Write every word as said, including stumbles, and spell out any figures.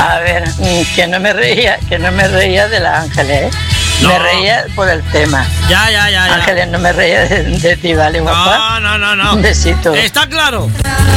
A ver, que no me reía, que no me reía de la Ángeles, ¿eh? No. Me reía por el tema. Ya, ya, ya. ya. Ángeles, no me reía de, de ti, ¿vale, guapa? No, no, no, no. Un besito. Está claro.